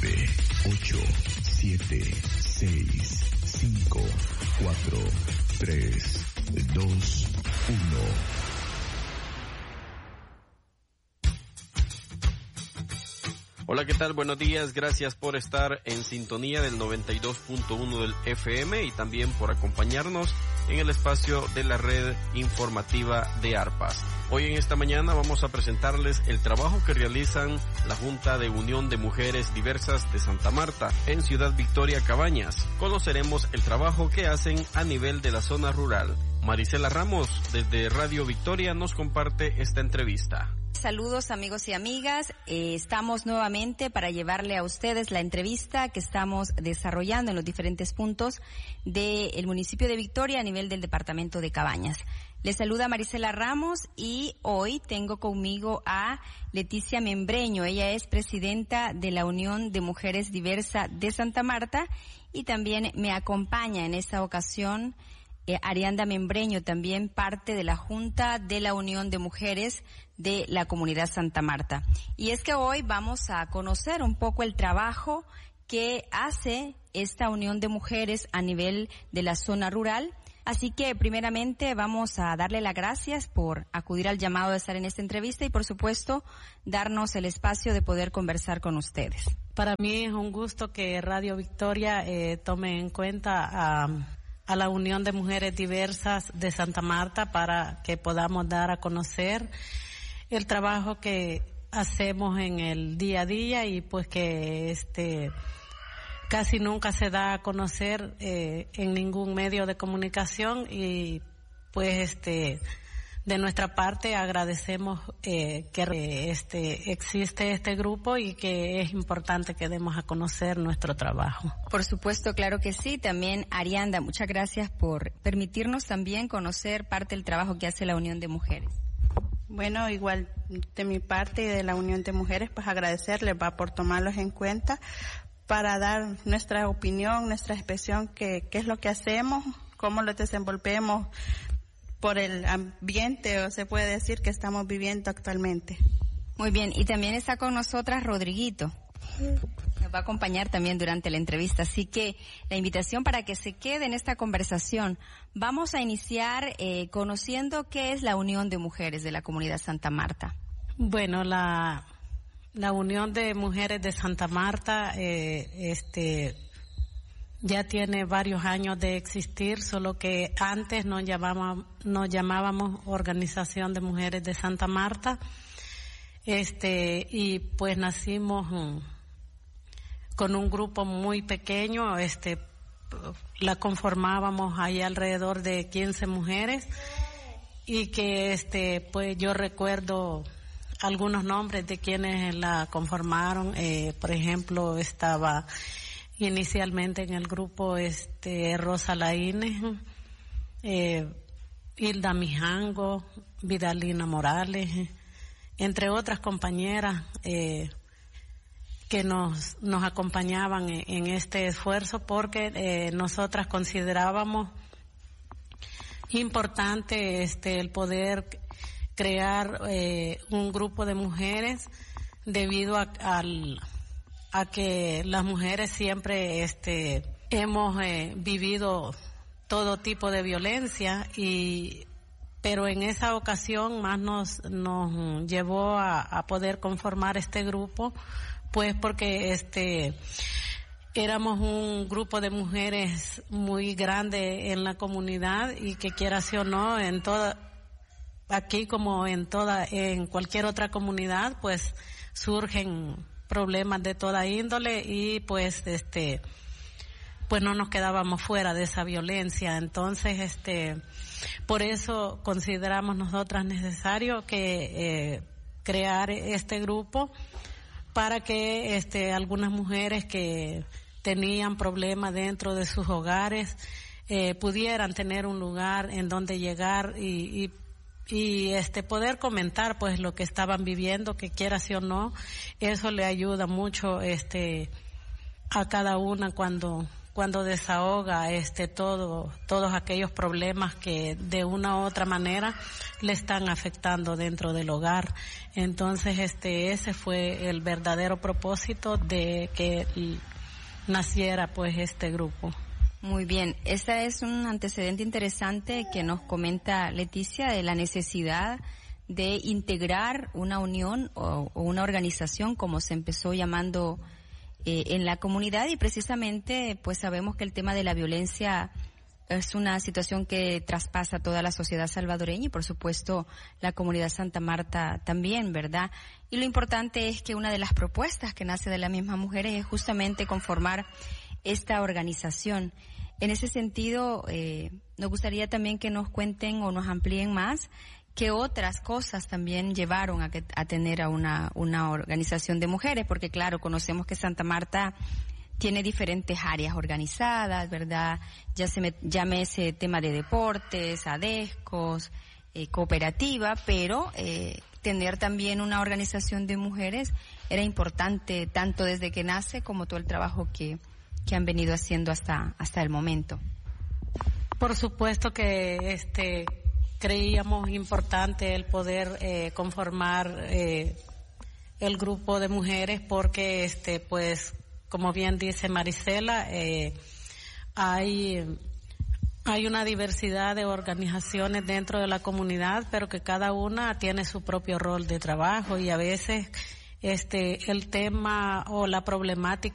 9, 8, 7, 6, 5, 4, 3, 2, 1. Hola, ¿qué tal? Buenos días, gracias por estar en sintonía del 92.1 del FM y también por acompañarnos en el espacio de la red informativa de ARPAS. Hoy en esta mañana vamos a presentarles el trabajo que realizan la Junta de Unión de Mujeres Diversas de Santa Marta en Ciudad Victoria, Cabañas. Conoceremos el trabajo que hacen a nivel de la zona rural. Marisela Ramos, desde Radio Victoria, nos comparte esta entrevista. Saludos amigos y amigas, estamos nuevamente para llevarle a ustedes la entrevista que estamos desarrollando en los diferentes puntos del municipio de Victoria a nivel del departamento de Cabañas. Les saluda Marisela Ramos y hoy tengo conmigo a Leticia Membreño. Ella es presidenta de la Unión de Mujeres Diversas de Santa Marta y también me acompaña en esta ocasión Arianda Membreño, también parte de la Junta de la Unión de Mujeres de la Comunidad Santa Marta. Y es que hoy vamos a conocer un poco el trabajo que hace esta Unión de Mujeres a nivel de la zona rural. Así que primeramente vamos a darle las gracias por acudir al llamado de estar en esta entrevista y por supuesto darnos el espacio de poder conversar con ustedes. Para mí es un gusto que Radio Victoria tome en cuenta a la Unión de Mujeres Diversas de Santa Marta para que podamos dar a conocer el trabajo que hacemos en el día a día y pues que casi nunca se da a conocer en ningún medio de comunicación y pues de nuestra parte agradecemos que existe este grupo y que es importante que demos a conocer nuestro trabajo. Por supuesto, claro que sí. También Arianda, muchas gracias por permitirnos también conocer parte del trabajo que hace la Unión de Mujeres. Bueno, igual de mi parte y de la Unión de Mujeres, pues agradecerles por tomarlos en cuenta para dar nuestra opinión, nuestra expresión, qué es lo que hacemos, cómo lo desenvolvemos por el ambiente, o se puede decir que estamos viviendo actualmente. Muy bien, y también está con nosotras Rodriguito. Nos va a acompañar también durante la entrevista, así que la invitación para que se quede en esta conversación. Vamos a iniciar conociendo qué es la Unión de Mujeres de la Comunidad Santa Marta. Bueno, la Unión de Mujeres de Santa Marta ya tiene varios años de existir, solo que antes nos llamábamos Organización de Mujeres de Santa Marta, y pues nacimos con un grupo muy pequeño, la conformábamos ahí alrededor de 15 mujeres, y que pues yo recuerdo algunos nombres de quienes la conformaron, por ejemplo estaba inicialmente en el grupo Rosa Laínez, Hilda Mijango, Vidalina Morales, entre otras compañeras que nos acompañaban en este esfuerzo porque nosotras considerábamos importante el poder crear un grupo de mujeres debido a que las mujeres siempre hemos vivido todo tipo de violencia pero en esa ocasión más nos llevó a poder conformar este grupo, pues porque éramos un grupo de mujeres muy grande en la comunidad y que quieras o no, aquí como en cualquier otra comunidad, pues surgen problemas de toda índole y pues pues no nos quedábamos fuera de esa violencia. Entonces por eso consideramos nosotras necesario que crear este grupo para que algunas mujeres que tenían problemas dentro de sus hogares pudieran tener un lugar en donde llegar y poder comentar pues lo que estaban viviendo, que quiera sí o no, eso le ayuda mucho a cada una cuando cuando desahoga todos aquellos problemas que de una u otra manera le están afectando dentro del hogar. Entonces ese fue el verdadero propósito de que naciera pues este grupo. Muy bien, este es un antecedente interesante que nos comenta Leticia de la necesidad de integrar una unión o una organización, como se empezó llamando en la comunidad, y precisamente pues sabemos que el tema de la violencia es una situación que traspasa toda la sociedad salvadoreña y por supuesto la comunidad Santa Marta también, ¿verdad? Y lo importante es que una de las propuestas que nace de las mismas mujeres es justamente conformar esta organización. En ese sentido, nos gustaría también que nos cuenten o nos amplíen más qué otras cosas también llevaron a tener a una organización de mujeres, porque claro, conocemos que Santa Marta tiene diferentes áreas organizadas, ¿verdad? Llámese tema de deportes, ADESCOS, cooperativa, pero tener también una organización de mujeres era importante tanto desde que nace como todo el trabajo que han venido haciendo hasta el momento. Por supuesto que creíamos importante el poder conformar el grupo de mujeres porque pues como bien dice Marisela, hay una diversidad de organizaciones dentro de la comunidad, pero que cada una tiene su propio rol de trabajo y a veces el tema o la problemática